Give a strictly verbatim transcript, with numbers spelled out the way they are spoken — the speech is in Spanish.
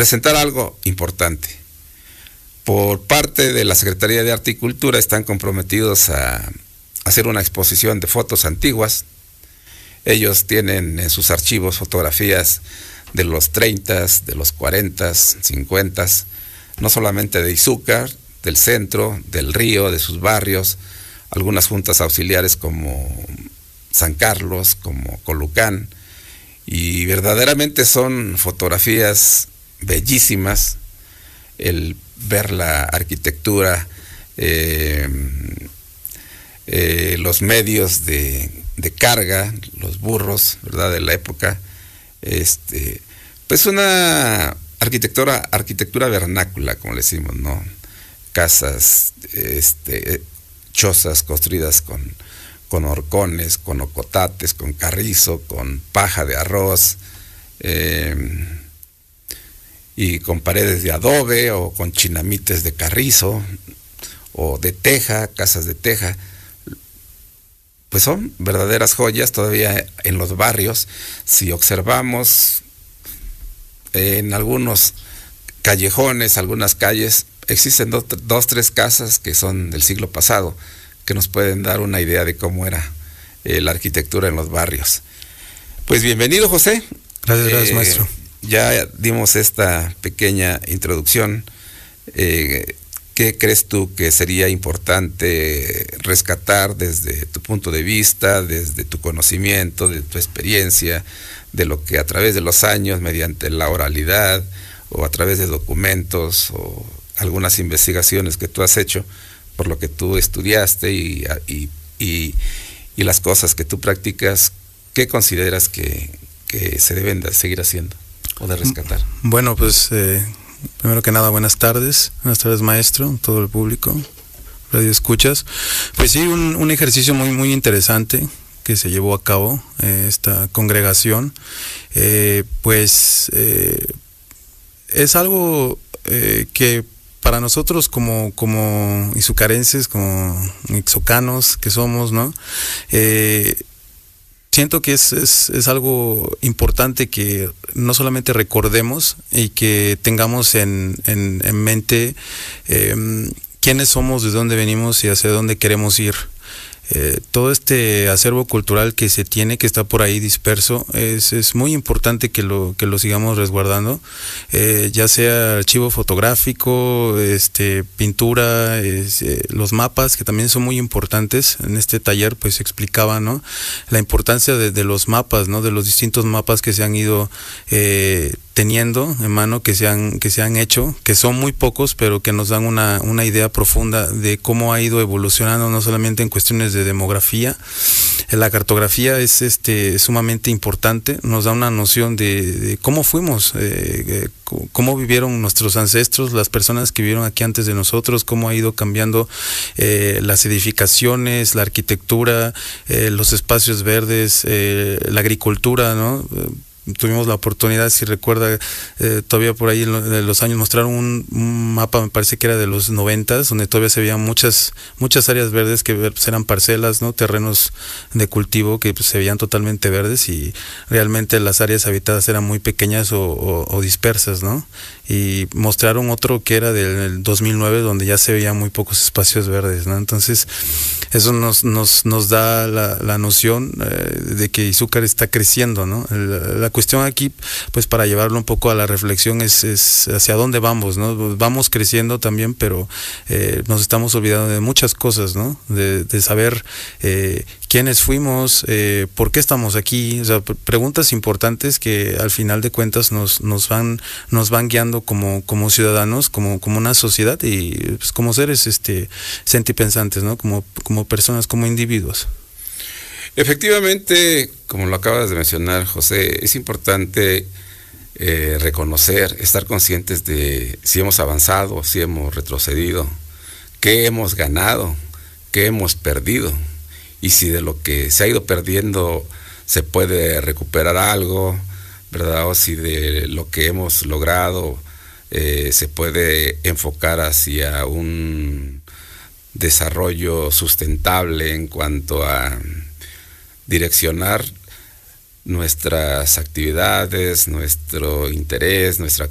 presentar algo importante. Por parte de la Secretaría de Arte y Cultura están comprometidos a hacer una exposición de fotos antiguas. Ellos tienen en sus archivos fotografías de los treinta, de los cuarenta, cincuenta, no solamente de Izúcar, del centro, del río, de sus barrios, algunas juntas auxiliares como San Carlos, como Colucán, y verdaderamente son fotografías bellísimas. El ver la arquitectura, eh, eh, los medios de, de carga, los burros, ¿verdad?, de la época, este, pues una arquitectura, arquitectura vernácula, como le decimos, ¿no? Casas, este, chozas construidas con, con horcones, con ocotates, con carrizo, con paja de arroz, eh, y con paredes de adobe o con chinamites de carrizo o de teja, casas de teja. Pues son verdaderas joyas todavía en los barrios. Si observamos en algunos callejones, algunas calles, existen dos, dos, tres casas que son del siglo pasado, que nos pueden dar una idea de cómo era eh, la arquitectura en los barrios. Pues bienvenido, José. Gracias, gracias, eh, maestro. Ya dimos esta pequeña introducción. Eh, ¿Qué crees tú que sería importante rescatar desde tu punto de vista, desde tu conocimiento, de tu experiencia, de lo que a través de los años, mediante la oralidad o a través de documentos o algunas investigaciones que tú has hecho, por lo que tú estudiaste y, y, y, y las cosas que tú practicas, qué consideras que, que se deben de seguir haciendo o de rescatar? Bueno, pues eh, primero que nada, buenas tardes, buenas tardes, maestro, todo el público, radio escuchas. Pues sí, un, un ejercicio muy, muy interesante que se llevó a cabo, eh, esta congregación, eh, pues eh, es algo eh, que para nosotros como, como izucarenses, como ixocanos que somos, ¿no? Eh, siento que es, es, es algo importante que no solamente recordemos y que tengamos en, en, en mente eh, quiénes somos, de dónde venimos y hacia dónde queremos ir. Eh, todo este acervo cultural que se tiene, que está por ahí disperso, es, es muy importante que lo, que lo sigamos resguardando, eh, ya sea archivo fotográfico, este, pintura, es, eh, los mapas, que también son muy importantes. En este taller pues se explicaba, ¿no?, la importancia de, de los mapas, ¿no?, de los distintos mapas que se han ido eh, teniendo en mano, que se han, que se han hecho, que son muy pocos, pero que nos dan una, una idea profunda de cómo ha ido evolucionando, no solamente en cuestiones de demografía. La cartografía es este sumamente importante, nos da una noción de, de cómo fuimos, eh, cómo vivieron nuestros ancestros, las personas que vivieron aquí antes de nosotros, cómo ha ido cambiando eh, las edificaciones, la arquitectura, eh, los espacios verdes, eh, la agricultura, ¿no? Tuvimos la oportunidad, si recuerda, eh, todavía por ahí en los años mostraron un, un mapa, me parece que era de los noventas, donde todavía se veían muchas muchas áreas verdes que pues, eran parcelas, ¿no?, terrenos de cultivo que pues, se veían totalmente verdes, y realmente las áreas habitadas eran muy pequeñas o, o, o dispersas, ¿no? Y mostraron otro que era del dos mil nueve, donde ya se veían muy pocos espacios verdes, ¿no? Entonces eso nos nos nos da la, la noción eh, de que Izúcar está creciendo, ¿no? La, la cuestión aquí, pues para llevarlo un poco a la reflexión, es, es hacia dónde vamos, ¿no? Vamos creciendo también, pero eh, nos estamos olvidando de muchas cosas, ¿no? De, de saber eh, quiénes fuimos, eh, por qué estamos aquí, o sea, preguntas importantes que al final de cuentas nos, nos van, nos van guiando como, como ciudadanos, como, como una sociedad y pues, como seres este, sentipensantes, ¿no? Como, como personas, como individuos. Efectivamente, como lo acabas de mencionar, José, es importante eh, reconocer, estar conscientes de si hemos avanzado, si hemos retrocedido, qué hemos ganado, qué hemos perdido, y si de lo que se ha ido perdiendo se puede recuperar algo, ¿verdad? O si de lo que hemos logrado eh, se puede enfocar hacia un desarrollo sustentable en cuanto a direccionar nuestras actividades, nuestro interés, nuestra